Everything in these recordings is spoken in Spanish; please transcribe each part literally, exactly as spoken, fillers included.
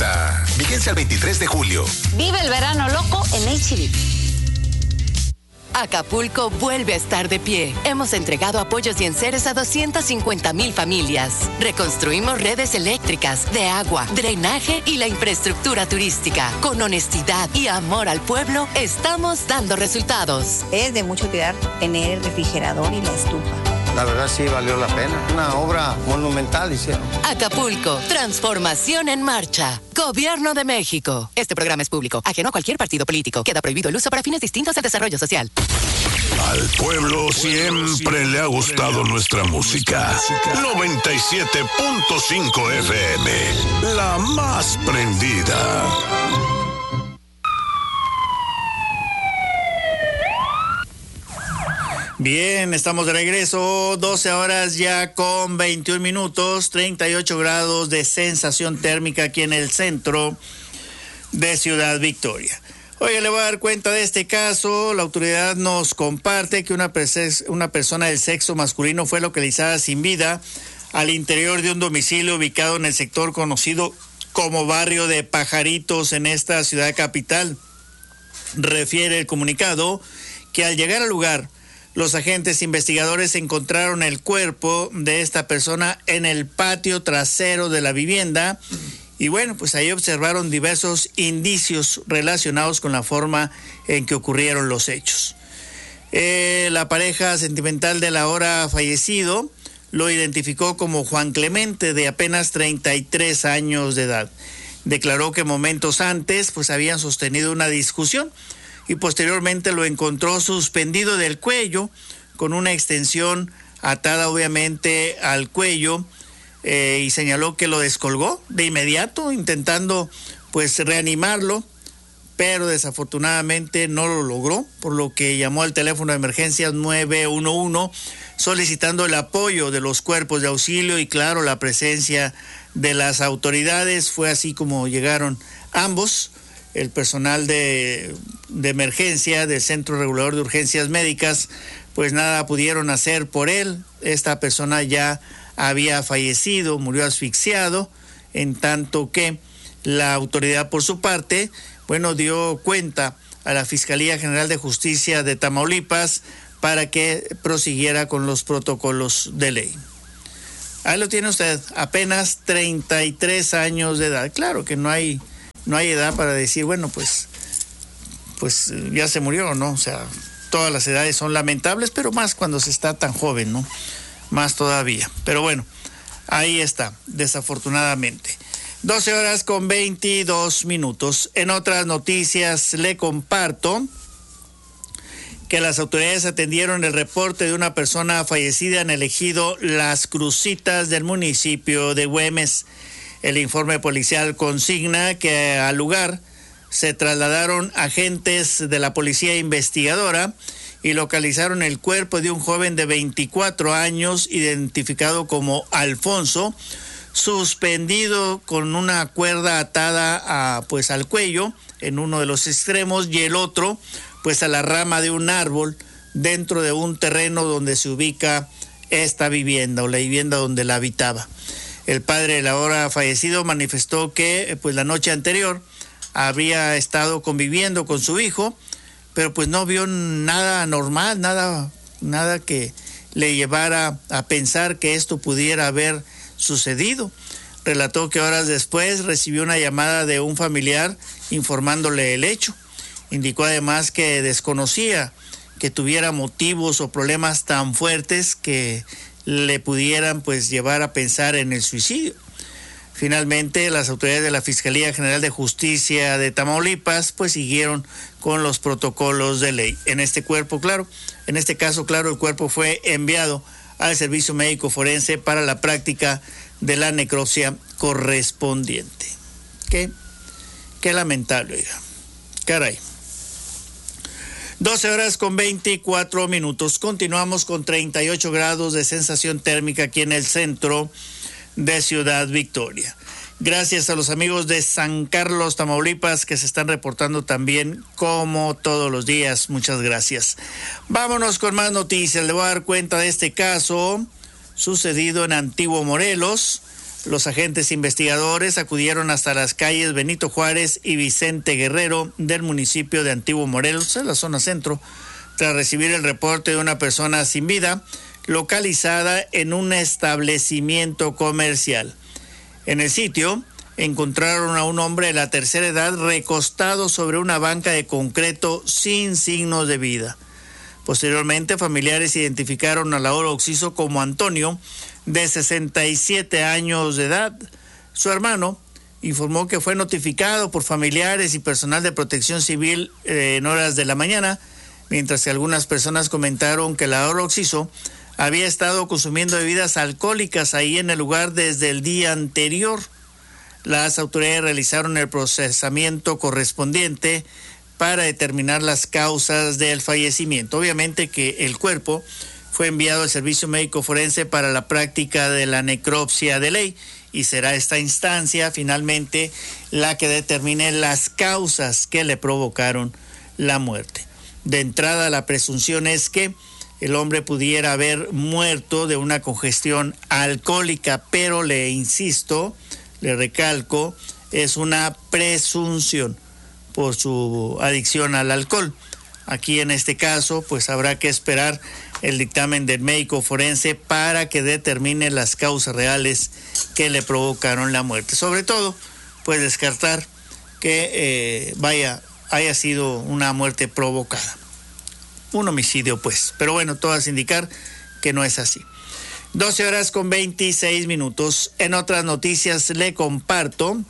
Marcha. Vigencia el veintitrés de julio. Vive el verano loco en H D. Acapulco vuelve a estar de pie. Hemos entregado apoyos y enseres a doscientas cincuenta mil familias. Reconstruimos redes eléctricas, de agua, drenaje y la infraestructura turística. Con honestidad y amor al pueblo, estamos dando resultados. Es de mucha utilidad tener el refrigerador y la estufa. La verdad sí valió la pena. Una obra monumental hicieron. Acapulco, transformación en marcha. Gobierno de México. Este programa es público, ajeno a cualquier partido político. Queda prohibido el uso para fines distintos al desarrollo social. Al pueblo siempre le ha gustado nuestra música. noventa y siete punto cinco F M, la más prendida. Bien, estamos de regreso, doce horas ya con veintiún minutos, treinta y ocho grados de sensación térmica aquí en el centro de Ciudad Victoria. Oye, le voy a dar cuenta de este caso. La autoridad nos comparte que una, perse- una persona del sexo masculino fue localizada sin vida al interior de un domicilio ubicado en el sector conocido como Barrio de Pajaritos en esta ciudad capital. Refiere el comunicado que al llegar al lugar, los agentes investigadores encontraron el cuerpo de esta persona en el patio trasero de la vivienda y bueno, pues ahí observaron diversos indicios relacionados con la forma en que ocurrieron los hechos. Eh, la pareja sentimental del ahora fallecido lo identificó como Juan Clemente, de apenas treinta y tres años de edad. Declaró que momentos antes pues habían sostenido una discusión y posteriormente lo encontró suspendido del cuello con una extensión atada obviamente al cuello eh, y señaló que lo descolgó de inmediato intentando pues reanimarlo, pero desafortunadamente no lo logró, por lo que llamó al teléfono de emergencias nueve uno uno solicitando el apoyo de los cuerpos de auxilio y claro la presencia de las autoridades. Fue así como llegaron ambos. El personal de, de emergencia del Centro Regulador de Urgencias Médicas, pues nada pudieron hacer por él. Esta persona ya había fallecido, murió asfixiado, en tanto que la autoridad por su parte, bueno, dio cuenta a la Fiscalía General de Justicia de Tamaulipas para que prosiguiera con los protocolos de ley. Ahí lo tiene usted, apenas treinta y tres años de edad. Claro que no hay... No hay edad para decir, bueno, pues, pues ya se murió, ¿no? O sea, todas las edades son lamentables, pero más cuando se está tan joven, ¿no? Más todavía. Pero bueno, ahí está, desafortunadamente. doce horas con veintidós minutos. En otras noticias le comparto que las autoridades atendieron el reporte de una persona fallecida en el ejido Las Crucitas del municipio de Güemes. El informe policial consigna que al lugar se trasladaron agentes de la policía investigadora y localizaron el cuerpo de un joven de veinticuatro años identificado como Alfonso, suspendido con una cuerda atada a, pues, al cuello en uno de los extremos y el otro pues a la rama de un árbol dentro de un terreno donde se ubica esta vivienda o la vivienda donde la habitaba. El padre del ahora fallecido manifestó que pues la noche anterior había estado conviviendo con su hijo, pero pues no vio nada anormal, nada, nada que le llevara a pensar que esto pudiera haber sucedido. Relató que horas después recibió una llamada de un familiar informándole el hecho. Indicó además que desconocía que tuviera motivos o problemas tan fuertes que le pudieran pues llevar a pensar en el suicidio. Finalmente, las autoridades de la Fiscalía General de Justicia de Tamaulipas pues siguieron con los protocolos de ley. En este cuerpo, claro, en este caso, claro, el cuerpo fue enviado al Servicio Médico Forense para la práctica de la necropsia correspondiente. Qué, qué lamentable, oiga. Caray. doce horas con veinticuatro minutos. Continuamos con treinta y ocho grados de sensación térmica aquí en el centro de Ciudad Victoria. Gracias a los amigos de San Carlos, Tamaulipas, que se están reportando también como todos los días. Muchas gracias. Vámonos con más noticias. Le voy a dar cuenta de este caso sucedido en Antiguo Morelos. Los agentes investigadores acudieron hasta las calles Benito Juárez y Vicente Guerrero del municipio de Antiguo Morelos, en la zona centro, tras recibir el reporte de una persona sin vida localizada en un establecimiento comercial. En el sitio encontraron a un hombre de la tercera edad recostado sobre una banca de concreto sin signos de vida. Posteriormente, familiares identificaron a Lauro Oxiso como Antonio, de sesenta y siete años de edad. Su hermano informó que fue notificado por familiares y personal de Protección Civil eh, en horas de la mañana, mientras que algunas personas comentaron que Lauro Oxiso había estado consumiendo bebidas alcohólicas ahí en el lugar desde el día anterior. Las autoridades realizaron el procesamiento correspondiente para determinar las causas del fallecimiento. Obviamente que el cuerpo fue enviado al Servicio Médico Forense para la práctica de la necropsia de ley y será esta instancia finalmente la que determine las causas que le provocaron la muerte. De entrada, la presunción es que el hombre pudiera haber muerto de una congestión alcohólica, pero le insisto, le recalco, es una presunción por su adicción al alcohol. Aquí en este caso, pues habrá que esperar el dictamen del médico forense para que determine las causas reales que le provocaron la muerte. Sobre todo, pues descartar que eh, vaya, haya sido una muerte provocada. Un homicidio, pues. Pero bueno, todas indicar que no es así. doce horas con veintiséis minutos. En otras noticias le comparto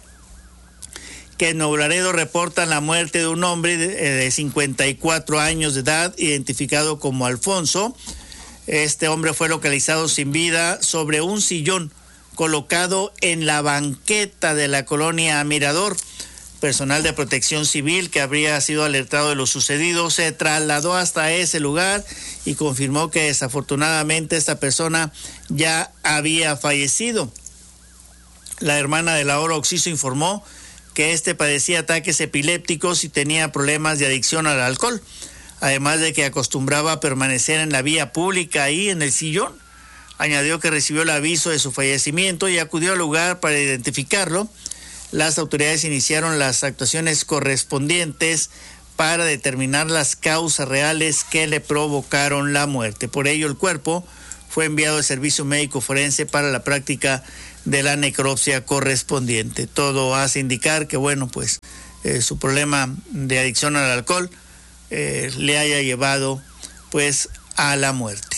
que en Nuevo Laredo reportan la muerte de un hombre de, de cincuenta y cuatro años de edad, identificado como Alfonso. Este hombre fue localizado sin vida sobre un sillón colocado en la banqueta de la colonia Mirador. Personal de Protección Civil, que habría sido alertado de lo sucedido, se trasladó hasta ese lugar y confirmó que desafortunadamente esta persona ya había fallecido. La hermana de Lauro Oxiso informó que este padecía ataques epilépticos y tenía problemas de adicción al alcohol, además de que acostumbraba a permanecer en la vía pública ahí en el sillón. Añadió que recibió el aviso de su fallecimiento y acudió al lugar para identificarlo. Las autoridades iniciaron las actuaciones correspondientes para determinar las causas reales que le provocaron la muerte. Por ello, el cuerpo fue enviado al Servicio Médico Forense para la práctica de la necropsia correspondiente. Todo hace indicar que, bueno, pues eh, su problema de adicción al alcohol eh, le haya llevado, pues, a la muerte.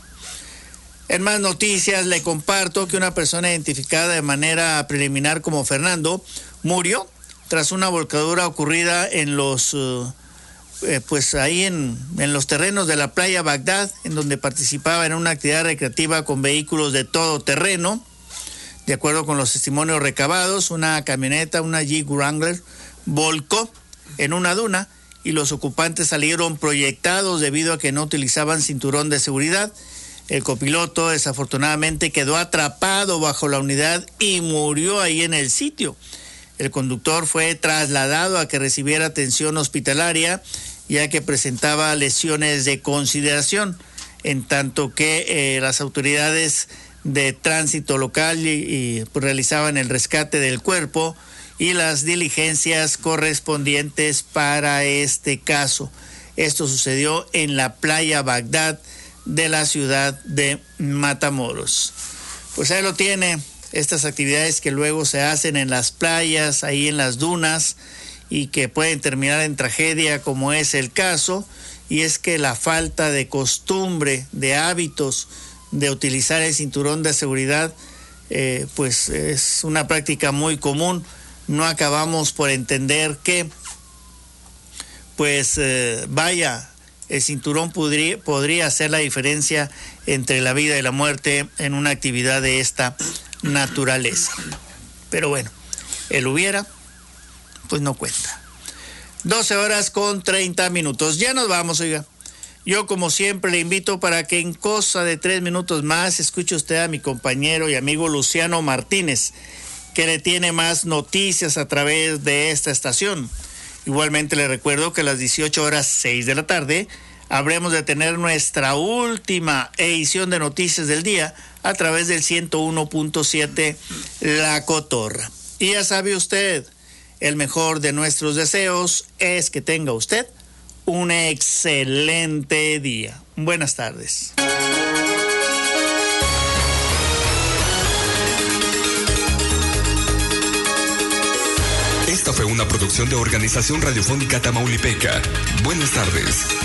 En más noticias, le comparto que una persona identificada de manera preliminar como Fernando murió tras una volcadura ocurrida en los, uh, eh, pues ahí en, en los terrenos de la playa Bagdad, en donde participaba en una actividad recreativa con vehículos de todo terreno. De acuerdo con los testimonios recabados, una camioneta, una Jeep Wrangler, volcó en una duna y los ocupantes salieron proyectados debido a que no utilizaban cinturón de seguridad. El copiloto desafortunadamente quedó atrapado bajo la unidad y murió ahí en el sitio. El conductor fue trasladado a que recibiera atención hospitalaria, ya que presentaba lesiones de consideración, en tanto que eh, las autoridades de tránsito local y, y pues, realizaban el rescate del cuerpo y las diligencias correspondientes para este caso. Esto sucedió en la playa Bagdad de la ciudad de Matamoros. Pues ahí lo tiene, estas actividades que luego se hacen en las playas, ahí en las dunas, y que pueden terminar en tragedia, como es el caso, y es que la falta de costumbre, de hábitos de utilizar el cinturón de seguridad, eh, pues es una práctica muy común. No acabamos por entender que, pues eh, vaya, el cinturón podría, podría hacer la diferencia entre la vida y la muerte en una actividad de esta naturaleza. Pero bueno, el hubiera, pues no cuenta. doce horas con treinta minutos. Ya nos vamos, oiga. Yo, como siempre, le invito para que en cosa de tres minutos más escuche usted a mi compañero y amigo Luciano Martínez, que le tiene más noticias a través de esta estación. Igualmente le recuerdo que a las dieciocho horas seis de la tarde habremos de tener nuestra última edición de Noticias del Día a través del ciento uno punto siete La Cotorra. Y ya sabe usted, el mejor de nuestros deseos es que tenga usted un excelente día. Buenas tardes. Esta fue una producción de Organización Radiofónica Tamaulipeca. Buenas tardes.